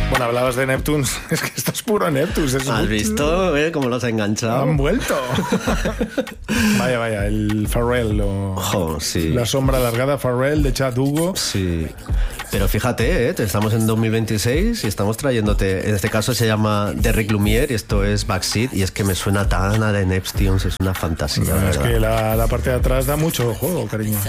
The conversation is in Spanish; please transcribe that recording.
Bueno, hablabas de Neptunes. Es que esto es puro Neptunes. ¿Has visto cómo los ha enganchado? Han vuelto. Vaya, el Pharrell. Sí. La sombra alargada Pharrell de Chad Hugo. Sí. Pero fíjate, estamos en 2026 y estamos trayéndote, en este caso se llama Derrick Lumiere y esto es Backseat, y es que me suena tan a The Neptunes, es una fantasía. No, es que la parte de atrás da mucho juego, cariño.